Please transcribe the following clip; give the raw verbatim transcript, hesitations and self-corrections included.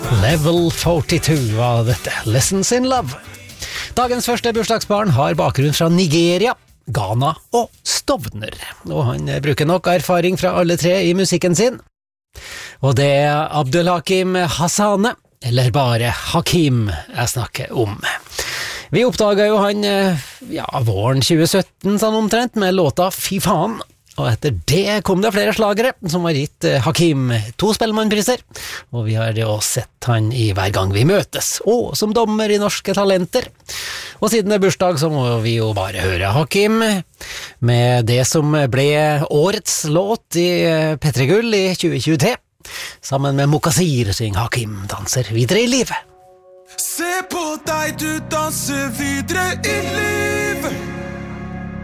Level førtito var dette, Lessons in Love. Dagens første bursdagsbarn har bakgrunn fra Nigeria, Ghana og Stovner, og han bruker nok erfaring fra alle tre i musikken sin. Og det er Abdulhakim Hassane, eller bare Hakim, jeg snakker om. Vi oppdaget jo han ja, våren tjue sytten sånn omtrent med låta Fy faen, og etter det kom det flere slagere som har gitt Hakim to Spellemannpriser, og vi har jo sett han i Hver gang vi møtes, og som dommer i Norske Talenter. Og siden det er bursdag så må vi jo bare høre Hakim med det som ble årets låt i P tre Gull i tjue tjuetre. Sammen med Mokasir synger Hakim danser videre i livet. Se på deg, du danser videre i livet.